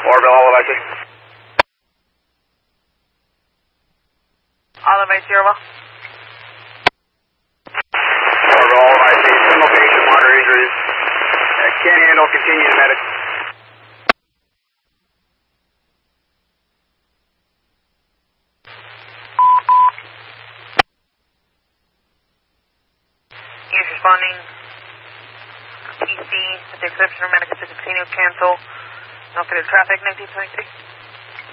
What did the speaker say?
Orville, all of IC. All of IC, Orville. Orville, all of IC. Single patient, minor injuries. Can't handle, continue to medic. He's responding. EC, with the exception of medic assisted, continue, cancel. No further traffic, 1923.